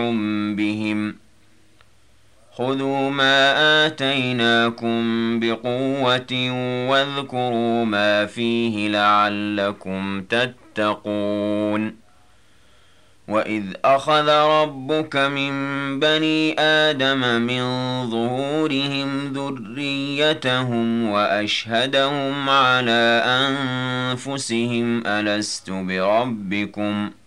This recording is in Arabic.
بهم خذوا ما آتيناكم بقوة واذكروا ما فيه لعلكم تتقون وإذ أخذ ربك من بني آدم من ظهورهم ذريتهم وأشهدهم على أنفسهم ألست بربكم